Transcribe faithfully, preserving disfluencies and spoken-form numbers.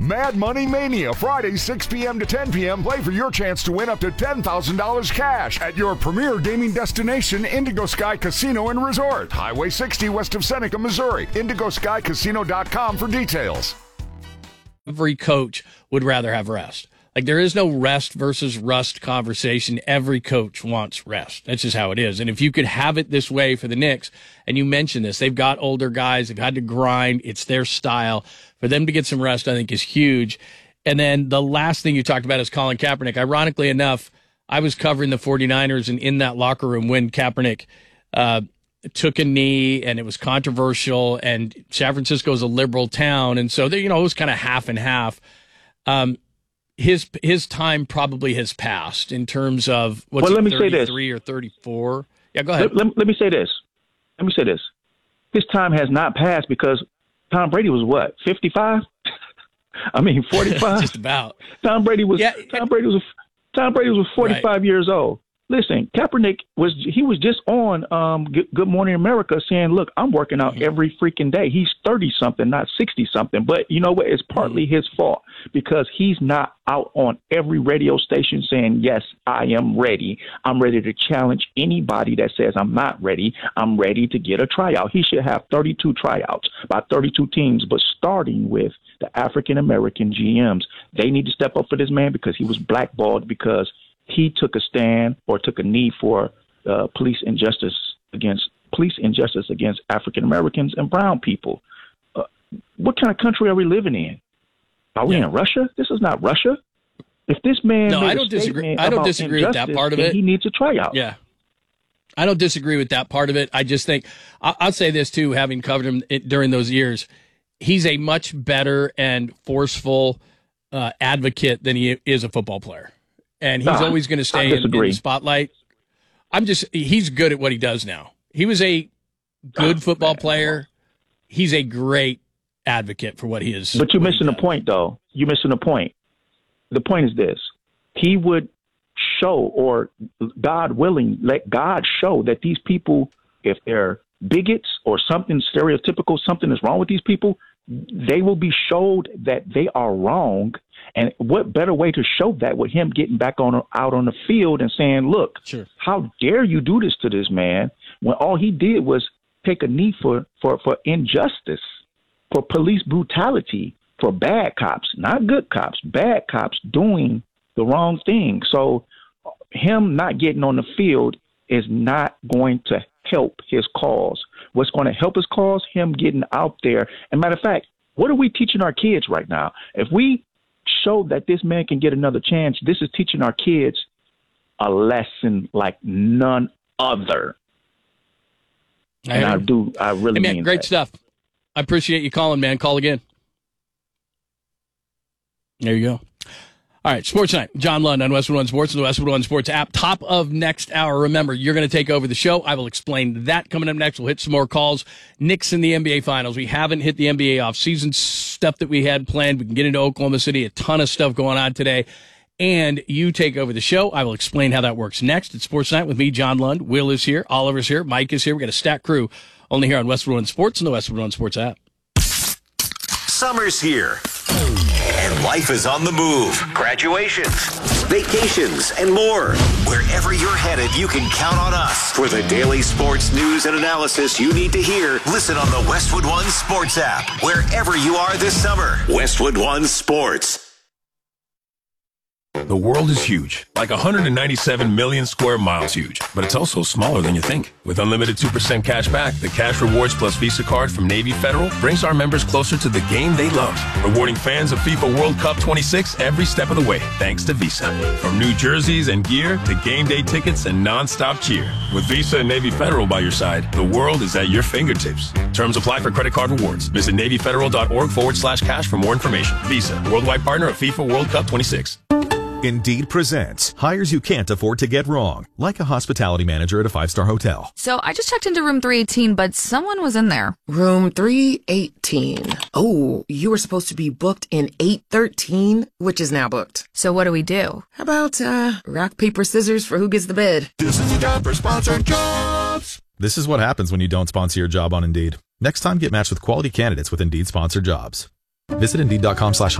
Mad Money Mania, Friday, six p.m. to ten p.m. Play for your chance to win up to ten thousand dollars cash at your premier gaming destination, Indigo Sky Casino and Resort. Highway sixty west of Seneca, Missouri. indigo sky casino dot com for details. Every coach would rather have rest. Like, there is no rest versus rust conversation. Every coach wants rest. That's just how it is. And if you could have it this way for the Knicks, and you mentioned this, they've got older guys, they've had to grind, it's their style. For them to get some rest, I think, is huge. And then the last thing you talked about is Colin Kaepernick. Ironically enough, I was covering the 49ers, and in that locker room when Kaepernick uh, took a knee, and it was controversial, and San Francisco is a liberal town, and so, they, you know, it was kind of half and half. Um, His his time probably has passed in terms of what's well, let me thirty-three say this. or thirty-four. Yeah, go ahead. Let, let, let me say this. Let me say this. His time has not passed because Tom Brady was what, fifty-five? I mean, forty-five. Just about. Tom Brady was. Yeah. Tom Brady was. Tom Brady was forty-five Right. years old. Listen, Kaepernick was he was just on um, Good Morning America saying, look, I'm working out Mm-hmm. every freaking day. He's thirty-something, not sixty-something. But you know what? It's partly Mm-hmm. his fault because he's not out on every radio station saying, yes, I am ready. I'm ready to challenge anybody that says I'm not ready. I'm ready to get a tryout. He should have thirty-two tryouts by thirty-two teams, but starting with the African-American G Ms. They need to step up for this man because he was blackballed because he took a stand or took a knee for uh, police injustice against police injustice against African Americans and brown people. Uh, what kind of country are we living in? Are we Yeah. in Russia? This is not Russia. If this man No, made I a don't disagree. statement I don't about disagree with that injustice, part of then it. He needs a tryout. Yeah. I don't disagree with that part of it. I just think I- I'll say this too, having covered him it, during those years, he's a much better and forceful uh, advocate than he is a football player. And he's Nah, always going to stay I in, in disagree. the spotlight. I'm just, he's good at what he does now. He was a good Oh, football man. player. He's a great advocate for what he is. But you're what he missing the does. point, though. You're missing the point. The point is this. He would show, or God willing, let God show that these people, if they're bigots or something stereotypical, something is wrong with these people, they will be showed that they are wrong. And what better way to show that with him getting back on out on the field and saying, look, Sure. how dare you do this to this man when all he did was take a knee for, for, for injustice, for police brutality, for bad cops, not good cops, bad cops doing the wrong thing. So him not getting on the field is not going to help his cause. What's going to help his cause? Him getting out there. And matter of fact, what are we teaching our kids right now? If we show that this man can get another chance, this is teaching our kids a lesson like none other. I And I agree. do, I really Hey, man, mean great that. stuff. I appreciate you calling, man. Call again. There you go. All right, Sports Night. John Lund on Westwood One Sports and the Westwood One Sports app. Top of next hour. Remember, you're going to take over the show. I will explain that coming up next. We'll hit some more calls. Knicks in the N B A Finals. We haven't hit the N B A offseason stuff that we had planned. We can get into Oklahoma City. A ton of stuff going on today. And you take over the show. I will explain how that works next. It's Sports Night with me, John Lund. Will is here. Oliver's here. Mike is here. We got a stacked crew only here on Westwood One Sports and the Westwood One Sports app. Summer's here, and life is on the move. Graduations, vacations, and more. Wherever you're headed, you can count on us. For the daily sports news and analysis you need to hear, listen on the Westwood One Sports app. Wherever you are this summer, Westwood One Sports. The world is huge, like one hundred ninety-seven million square miles huge, but it's also smaller than you think. With unlimited two percent cash back, the Cash Rewards Plus Visa card from Navy Federal brings our members closer to the game they love, rewarding fans of FIFA World Cup twenty-six every step of the way, thanks to Visa. From new jerseys and gear to game day tickets and non-stop cheer. With Visa and Navy Federal by your side, the world is at your fingertips. Terms apply for credit card rewards. Visit NavyFederal.org forward slash cash for more information. Visa, worldwide partner of FIFA World Cup twenty-six. Indeed presents hires you can't afford to get wrong, like a hospitality manager at a five-star hotel. So I just checked into room three eighteen, but someone was in there. Room three eighteen. Oh, you were supposed to be booked in eight thirteen, which is now booked. So what do we do? How about, uh, rock, paper, scissors for who gets the bid? This is the time for sponsored jobs. This is what happens when you don't sponsor your job on Indeed. Next time, get matched with quality candidates with Indeed sponsored jobs. Visit Indeed.com slash